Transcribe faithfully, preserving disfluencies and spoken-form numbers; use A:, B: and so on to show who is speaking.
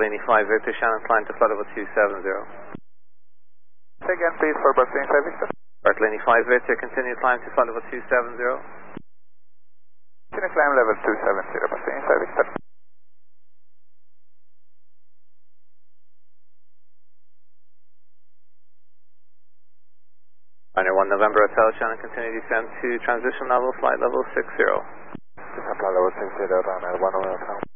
A: Bertolini five Victor, Shannon climb to flight level two seven zero.
B: Say again please for Bertolini five Victor.
A: Bertolini five Victor, continue climb to flight level two seven zero.
B: Continue climb level two seven zero, Bertolini five Victor.
A: Pioneer one November Hotel, Shannon continue descend to transition level, flight level six zero.
B: Descent flight level six zero, runway one November Hotel.